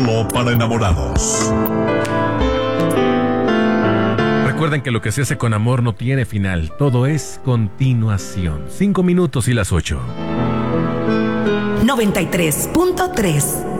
Solo para enamorados. Recuerden que lo que se hace con amor no tiene final, todo es continuación. 5 minutos y las 8. 93.3